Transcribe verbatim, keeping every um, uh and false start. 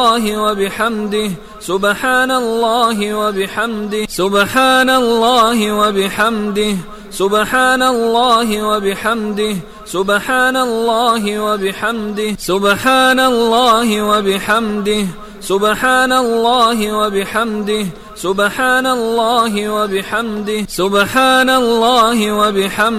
الله وبحمده سبحان الله وبحمده سبحان الله وبحمده سبحان الله وبحمده سبحان الله وبحمده سبحان الله وبحمده سبحان الله وبحمده سبحان الله وبحمده سبحان الله وبحمده